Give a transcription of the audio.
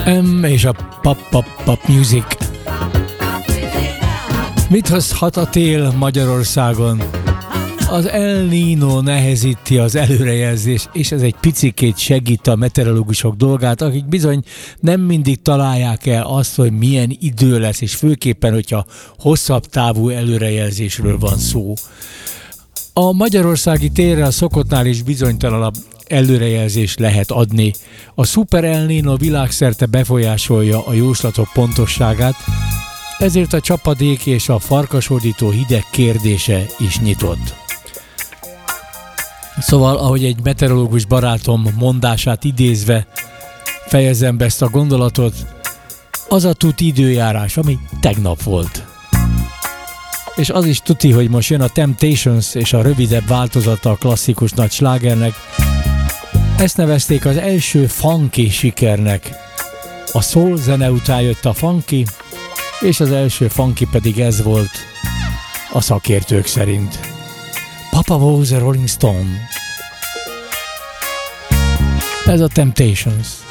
M és a pop music. Mit hozhat a tél Magyarországon? Az El Niño nehezíti az előrejelzést, és ez egy picikét segít a meteorológusok dolgát, akik bizony nem mindig találják el azt, hogy milyen idő lesz, és főképpen, hogyha hosszabb távú előrejelzésről van szó. A magyarországi térre a szokottnál is bizonytalanabb előrejelzést lehet adni. A Super El Niño világszerte befolyásolja a jóslatok pontosságát, ezért a csapadék és a farkasordító hideg kérdése is nyitott. Szóval, ahogy egy meteorológus barátom mondását idézve fejezem be ezt a gondolatot, az a tuti időjárás, ami tegnap volt. És az is tuti, hogy most jön a Temptations és a rövidebb változata a klasszikus nagy slágernek. Ezt nevezték az első funky sikernek. A soul zene után jött a funky, és az első funky pedig ez volt a szakértők szerint. Papa was a Rolling Stone. Ez a Temptations.